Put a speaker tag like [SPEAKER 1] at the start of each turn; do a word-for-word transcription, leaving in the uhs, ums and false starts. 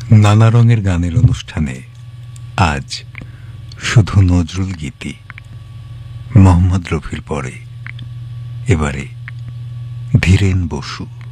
[SPEAKER 1] নানা রঙের গানের অনুষ্ঠানে আজ শুধু নজরুল গীতি। মোহাম্মদ রফির পরে এবারে ধীরেন বসু।